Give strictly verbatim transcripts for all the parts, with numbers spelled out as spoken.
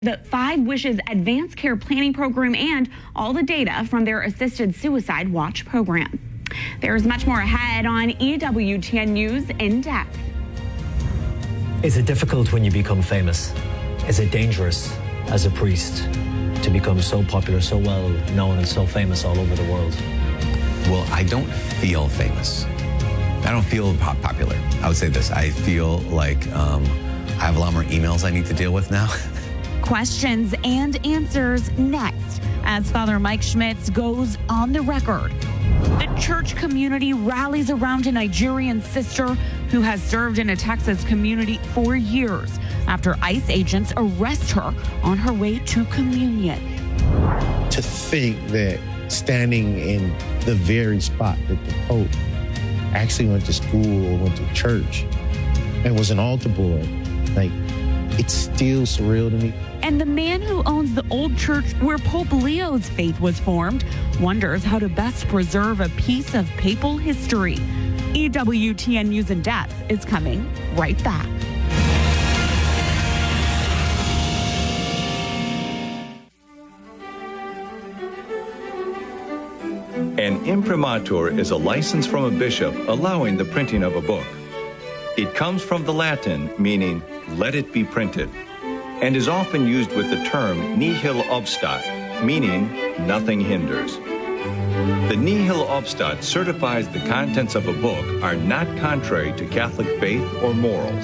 the Five Wishes Advanced Care Planning Program and all the data from their Assisted Suicide Watch program. There's much more ahead on E W T N News In Depth. Is it difficult when you become famous? Is it dangerous as a priest to become so popular, so well known and so famous all over the world? Well, I don't feel famous. I don't feel pop- popular. I would say this. I feel like um, I have a lot more emails I need to deal with now. Questions and answers next as Father Mike Schmitz goes on the record. The church community rallies around a Nigerian sister who has served in a Texas community for years after ICE agents arrest her on her way to communion. To think that standing in the very spot that the Pope actually went to school or went to church and was an altar boy, like, it's still surreal to me. And the man who owns the old church where Pope Leo's faith was formed wonders how to best preserve a piece of papal history. E W T N News In Depth is coming right back. An imprimatur is a license from a bishop allowing the printing of a book. It comes from the Latin meaning, let it be printed, and is often used with the term nihil obstat, meaning nothing hinders. The nihil obstat certifies the contents of a book are not contrary to Catholic faith or morals.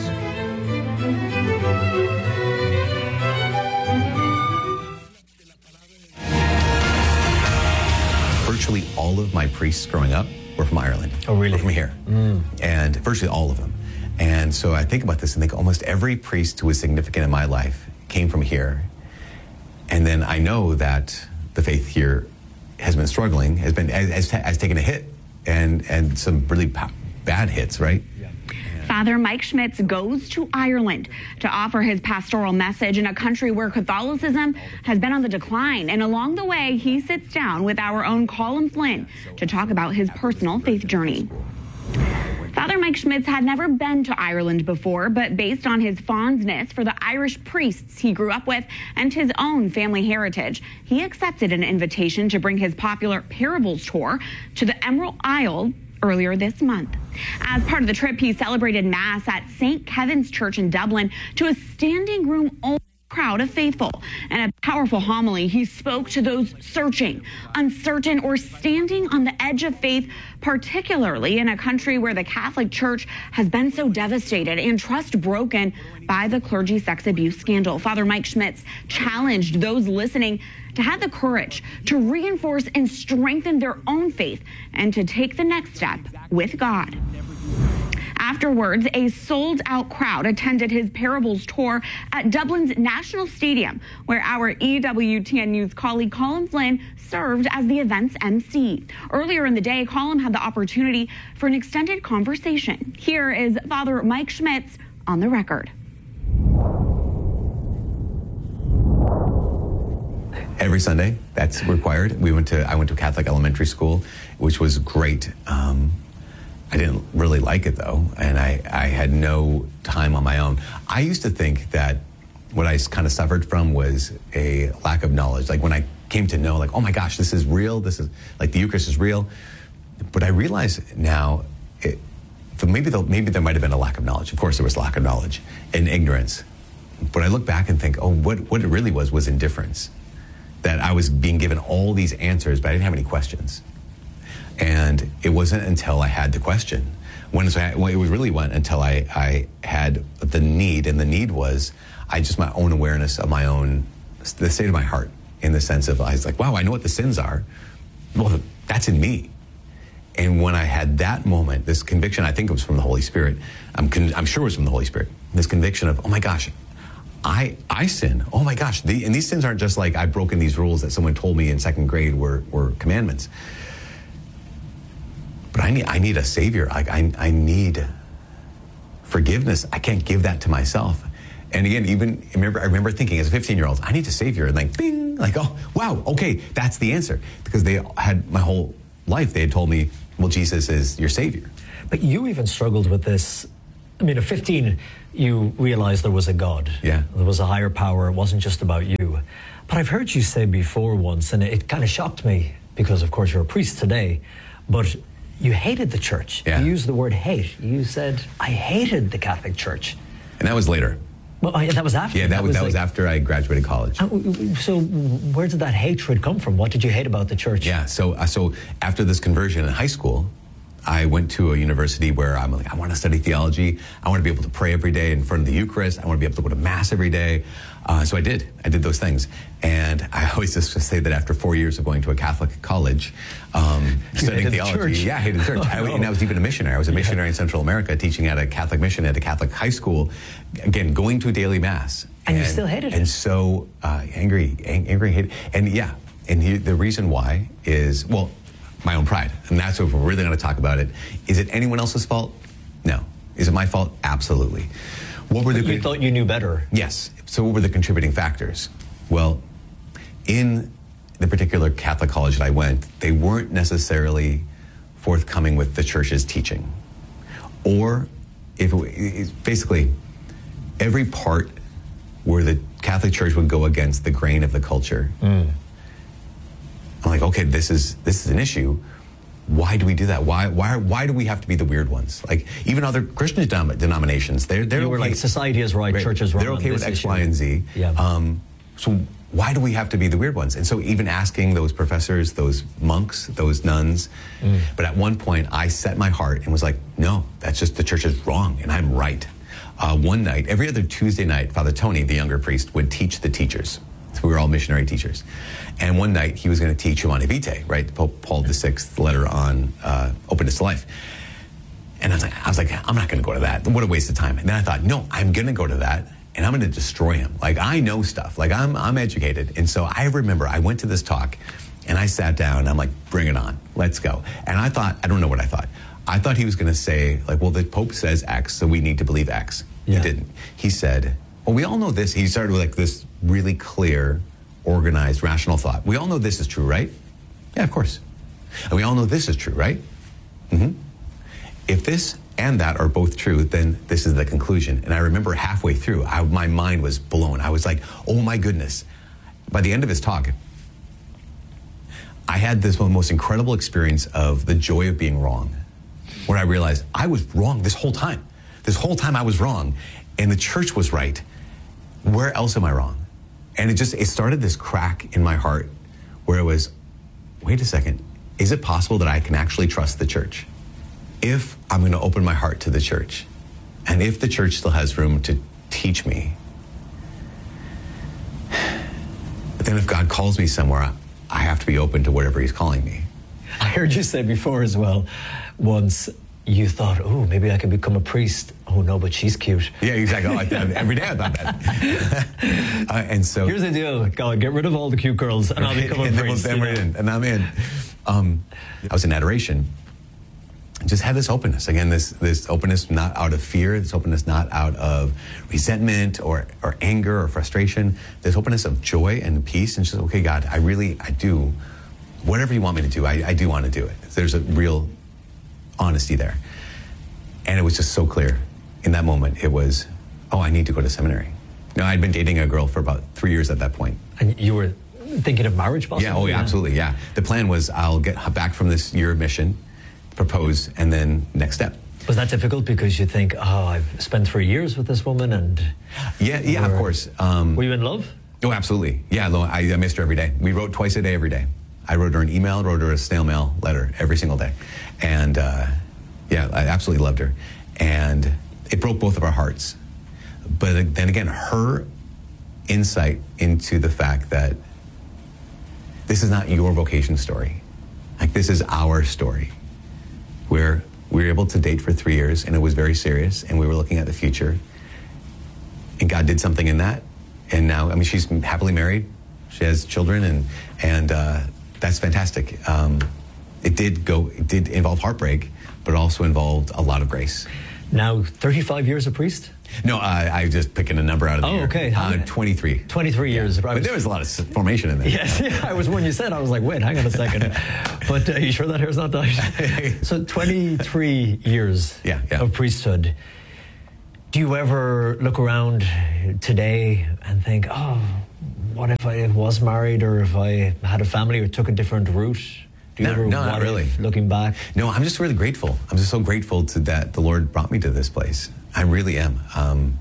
Virtually all of my priests growing up were from Ireland. Oh, really? Were from here. Mm. And virtually all of them. And so I think about this and think almost every priest who was significant in my life came from here. And then I know that the faith here has been struggling, has been has, has taken a hit, and and some really bad hits, right? Yeah. Father Mike Schmitz goes to Ireland to offer his pastoral message in a country where Catholicism has been on the decline. And along the way, he sits down with our own Colin Flynn to talk about his personal faith journey. Father Mike Schmitz had never been to Ireland before, but based on his fondness for the Irish priests he grew up with and his own family heritage, he accepted an invitation to bring his popular Parables tour to the Emerald Isle earlier this month. As part of the trip, he celebrated Mass at Saint Kevin's Church in Dublin to a standing room only crowd of faithful. In a powerful homily, he spoke to those searching, uncertain, or standing on the edge of faith, particularly in a country where the Catholic Church has been so devastated and trust broken by the clergy sex abuse scandal. Father Mike Schmitz challenged those listening to have the courage to reinforce and strengthen their own faith and to take the next step with God. Afterwards, a sold-out crowd attended his Parables tour at Dublin's National Stadium, where our E W T N News colleague Colin Flynn served as the event's M C. Earlier in the day, Colin had the opportunity for an extended conversation. Here is Father Mike Schmitz on the record. Every Sunday, that's required. We went to I went to Catholic elementary school, which was great. Um, I didn't really like it though, and I, I had no time on my own. I used to think that what I kind of suffered from was a lack of knowledge. Like when I came to know, like, oh my gosh, this is real. This is like the Eucharist is real. But I realize now, it, maybe the, maybe there might have been a lack of knowledge. Of course, there was a lack of knowledge and ignorance. But I look back and think, oh, what what it really was was indifference. That I was being given all these answers, but I didn't have any questions. And it wasn't until I had the question, when it was really went until I, I had the need, and the need was I just my own awareness of my own, the state of my heart, in the sense of I was like, wow, I know what the sins are. Well, that's in me. And when I had that moment, this conviction, I think it was from the Holy Spirit. I'm, con- I'm sure it was from the Holy Spirit. This conviction of, oh my gosh, I I sin. Oh my gosh, the, and these sins aren't just like I've broken these rules that someone told me in second grade were were commandments. But I need I need a savior. Like I I need forgiveness. I can't give that to myself. And again, even I remember I remember thinking as a fifteen-year-old, I need a savior, and like bing, like oh wow, okay, that's the answer. Because they had my whole life they had told me, well, Jesus is your savior. But you even struggled with this I mean, at fifteen, you realized there was a God. Yeah. There was a higher power. It wasn't just about you. But I've heard you say before once, and it, it kind of shocked me, because of course you're a priest today, but you hated the church. Yeah. You used the word hate. You said, I hated the Catholic Church. And that was later. Well, oh, yeah, that was after. Yeah, that, was, that was like, after I graduated college. So where did that hatred come from? What did you hate about the church? Yeah, so uh, so after this conversion in high school, I went to a university where I'm like, I want to study theology. I want to be able to pray every day in front of the Eucharist. I want to be able to go to Mass every day. Uh, so I did. I did those things. And I always just say that after four years of going to a Catholic college, um, studying theology. Church. Yeah, I hated the church. I, and I was even a missionary. I was a missionary yeah. in Central America, teaching at a Catholic mission at a Catholic high school. Again, going to a daily Mass. And, and you still hated it. And so uh, angry, ang- angry, hated. And yeah, and he, the reason why is, well, my own pride. And that's what we're really going to talk about it. Is it anyone else's fault? No. Is it my fault? Absolutely. What were the You thought you knew better. Yes. So what were the contributing factors? Well, in the particular Catholic college that I went, they weren't necessarily forthcoming with the church's teaching. Or if it, basically every part where the Catholic Church would go against the grain of the culture. Mm. I'm like, okay, this is this is an issue. Why do we do that? Why why why do we have to be the weird ones? Like even other Christian denom- denominations, they're they're you were okay. like society is right, right. church is wrong. They're okay with X, issue. Y, and Z. Yeah. Um, so why do we have to be the weird ones? And so even asking those professors, those monks, those nuns, mm. but at one point I set my heart and was like, no, that's just the church is wrong and I'm right. Uh, one night, every other Tuesday night, Father Tony, the younger priest, would teach the teachers. So we were all missionary teachers. And one night he was going to teach Humanae Vitae, right? Pope Paul the Sixth letter on uh, openness to life. And I was like, I was like, I'm not going to go to that. What a waste of time. And then I thought, no, I'm going to go to that and I'm going to destroy him. Like I know stuff. Like I'm I'm educated. And so I remember I went to this talk and I sat down and I'm like, bring it on. Let's go. And I thought, I don't know what I thought. I thought he was going to say, like, well, the Pope says X, so we need to believe X. Yeah. He didn't. He said, well, we all know this. He started with like this really clear, organized, rational thought. We all know this is true, right? Yeah, of course. And we all know this is true, right? Mm-hmm. If this and that are both true, then this is the conclusion. And I remember halfway through, I, my mind was blown. I was like, oh my goodness. By the end of his talk, I had this most incredible experience of the joy of being wrong, where I realized I was wrong this whole time. This whole time I was wrong, and the church was right. Where else am I wrong? And it just, it started this crack in my heart where it was, wait a second, is it possible that I can actually trust the church? If I'm going to open my heart to the church, and if the church still has room to teach me, but then if God calls me somewhere, I have to be open to whatever he's calling me. I heard you say before as well, once you thought, oh, maybe I could become a priest. Oh, no, but she's cute. Yeah, exactly. Oh, I th- every day I thought that. uh, and so here's the deal. God, get rid of all the cute girls and I'll become a and priest. Then we're in, and I'm in. Um, I was in adoration. Just had this openness. Again, this this openness not out of fear, this openness not out of resentment or, or anger or frustration, this openness of joy and peace. And just, okay, God, I really, I do, whatever you want me to do, I, I do want to do it. There's a real honesty there. And it was just so clear in that moment. It was, oh, I need to go to seminary. No, I'd been dating a girl for about three years at that point. And you were thinking of marriage possibly? Yeah, oh, yeah, absolutely, yeah. The plan was I'll get back from this year of mission, propose, and then next step. Was that difficult because you think, oh, I've spent three years with this woman and... Yeah, yeah, of course. Um, were you in love? Oh, absolutely. Yeah, I, I missed her every day. We wrote twice a day, every day. I wrote her an email, wrote her a snail mail letter every single day. And uh, yeah, I absolutely loved her. And it broke both of our hearts. But then again, her insight into the fact that this is not your vocation story. Like, this is our story. Where we were able to date for three years and it was very serious and we were looking at the future. And God did something in that. And now, I mean, she's happily married. She has children and, and uh, that's fantastic. Um, it did go, it did involve heartbreak, but also involved a lot of grace. Now, thirty-five years a priest? No, uh, I just picking a number out of the oh, air. Oh, okay. Uh, twenty-three. twenty-three years. But there was a lot of formation in there. Yes, yeah, I was when you said, I was like, wait, hang on a second. But uh, are you sure that hair's not dyed? So twenty-three years yeah, yeah. of priesthood. Do you ever look around today and think, oh, what if I was married, or if I had a family or took a different route? Do you No, ever no, what not really. if, looking back? No, I'm just really grateful. I'm just so grateful to that the Lord brought me to this place. I really am. Um,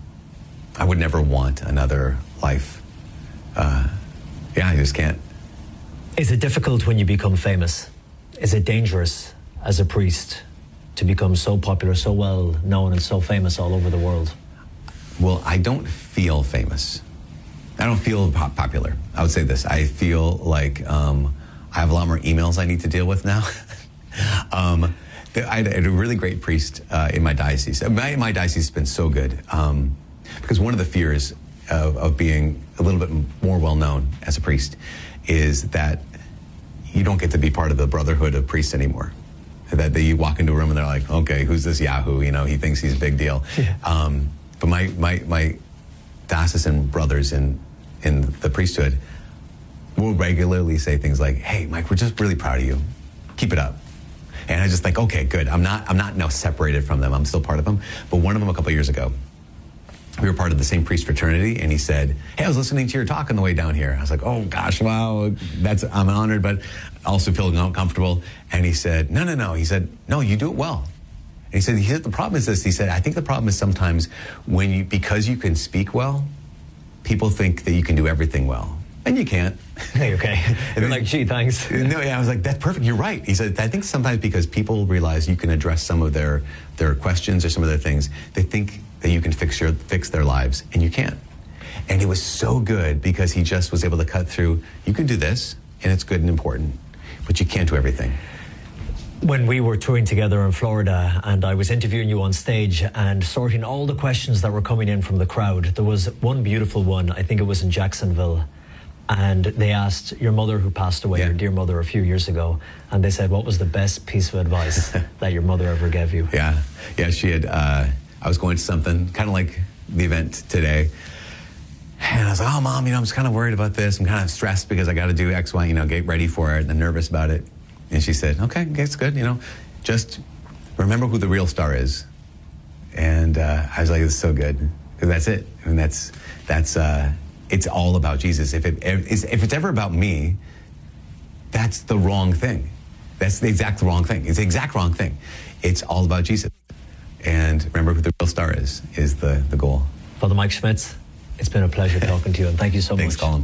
I would never want another life. Uh, yeah, I just can't. Is it difficult when you become famous? Is it dangerous as a priest to become so popular, so well known, and so famous all over the world? Well, I don't feel famous. I don't feel pop- popular. I would say this. I feel like um, I have a lot more emails I need to deal with now. um, I had a really great priest uh, in my diocese. My, my diocese has been so good um, because one of the fears of, of being a little bit more well-known as a priest is that you don't get to be part of the brotherhood of priests anymore. That they, you walk into a room and they're like, okay, who's this Yahoo? You know, he thinks he's a big deal. Yeah. Um, but my, my, my diocesan brothers in, in the priesthood will regularly say things like, hey, Mike, we're just really proud of you. Keep it up. And I just think, okay, good. I'm not, I'm not now separated from them. I'm still part of them. But one of them a couple of years ago, we were part of the same priest fraternity, and he said, hey, I was listening to your talk on the way down here. I was like, oh gosh, wow, that's, I'm honored, but also feeling uncomfortable. And he said, no, no, no. He said, no, you do it well. And he said, he said, the problem is this. He said, I think the problem is sometimes when you, because you can speak well, people think that you can do everything well. And you can't. Hey, okay. And you're like, gee, thanks. No, yeah, I was like, that's perfect. You're right. He said, I think sometimes because people realize you can address some of their, their questions or some of their things, they think that you can fix your fix their lives, and you can't. And it was so good because he just was able to cut through, you can do this, and it's good and important, but you can't do everything. When we were touring together in Florida and I was interviewing you on stage and sorting all the questions that were coming in from the crowd, there was one beautiful one, I think it was in Jacksonville, and they asked your mother who passed away, Yeah. your dear mother, a few years ago, and they said, what was the best piece of advice that your mother ever gave you? Yeah, yeah, she had, uh, I was going to something, kind of like the event today, and I was like, oh, Mom, you know, I'm just kind of worried about this. I'm kind of stressed because I got to do X, Y, you know, get ready for it, and I'm nervous about it. And she said, okay, okay, it's good, you know, just remember who the real star is. And uh, I was like, it's so good. And that's it. I mean, that's, that's, uh, it's all about Jesus. If, it, if it's ever about me, that's the wrong thing. That's the exact wrong thing. It's the exact wrong thing. It's all about Jesus. And remember who the real star is, is the, the goal. Father Mike Schmitz, it's been a pleasure talking to you, and thank you so Thanks, much. Colin.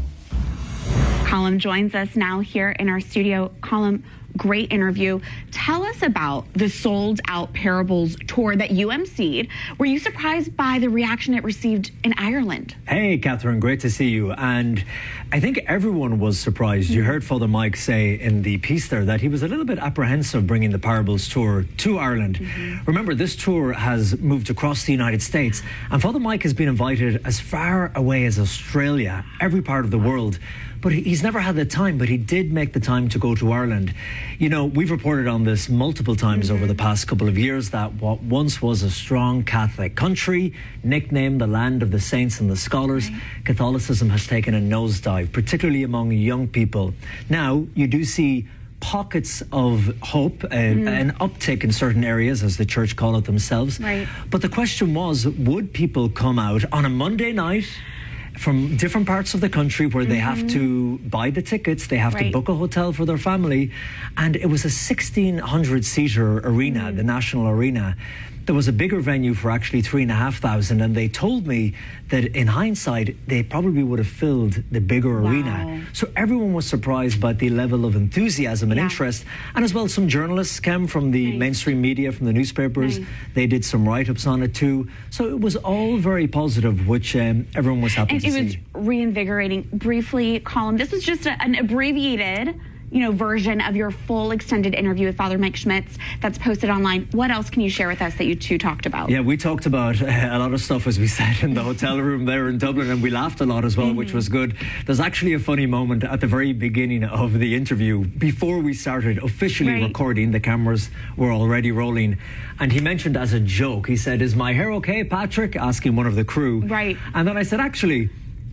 Colin joins us now here in our studio. Colin, great interview. Tell us about the Sold Out Parables tour that you emceed. Were you surprised by the reaction it received in Ireland? Hey, Catherine, great to see you. And I think everyone was surprised. You heard Father Mike say in the piece there that he was a little bit apprehensive bringing the Parables tour to Ireland. Mm-hmm. Remember, this tour has moved across the United States, and Father Mike has been invited as far away as Australia, every part of the world. But he's never had the time, but he did make the time to go to Ireland. You know, we've reported on this multiple times mm-hmm. over the past couple of years, that what once was a strong Catholic country, nicknamed the land of the saints and the scholars, right. Catholicism has taken a nosedive, particularly among young people. Now, you do see pockets of hope, uh, mm. an uptick in certain areas, as the church call it themselves. Right. But the question was, would people come out on a Monday night from different parts of the country where they mm-hmm. have to buy the tickets, they have right. to book a hotel for their family, and it was a sixteen hundred seater arena, mm. the National Arena. There was a bigger venue for actually three and a half thousand, and they told me that in hindsight, they probably would have filled the bigger wow. arena. So everyone was surprised by the level of enthusiasm and yeah. interest. And as well, some journalists came from the nice. mainstream media, from the newspapers. Nice. They did some write-ups on it too. So it was all very positive, which um, everyone was happy and to it see. It was reinvigorating. Briefly, Colin, this was just a, an abbreviated you know, version of your full extended interview with Father Mike Schmitz that's posted online. What else can you share with us that you two talked about? Yeah, we talked about uh, a lot of stuff as we sat in the hotel room there in Dublin, and we laughed a lot as well, mm-hmm. which was good. There's actually a funny moment at the very beginning of the interview, before we started officially right. recording, the cameras were already rolling, and he mentioned as a joke, he said, "Is my hair okay, Patrick?" asking one of the crew. Right. And then I said, actually,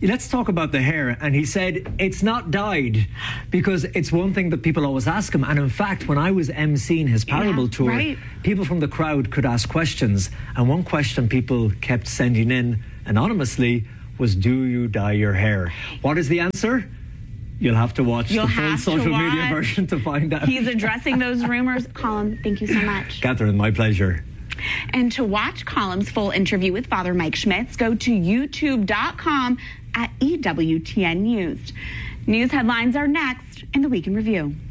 let's talk about the hair. And he said it's not dyed, because it's one thing that people always ask him. And in fact, when I was emceeing his parable Yeah, tour, right. people from the crowd could ask questions. And one question people kept sending in anonymously was, do you dye your hair? What is the answer? You'll have to watch You'll the full have to social media watch. version to find out. He's addressing those rumors. Colin, thank you so much. Catherine, my pleasure. And to watch Colin's full interview with Father Mike Schmitz, go to youtube dot com at E W T N News. News headlines are next in the Week in Review.